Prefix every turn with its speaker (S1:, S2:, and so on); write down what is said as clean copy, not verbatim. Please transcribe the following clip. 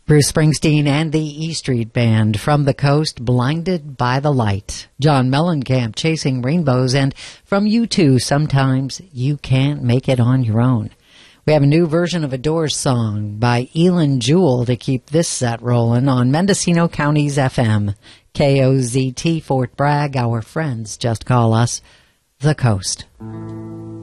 S1: Bruce Springsteen and the E Street Band, From the Coast, Blinded by the Light. John Mellencamp, Chasing Rainbows, and from U2, Sometimes You Can't Make It on Your Own. We have a new version of a Doors song by Elin Jewell to keep this set rolling on Mendocino County's FM. KOZT, Fort Bragg. Our friends just call us The Coast.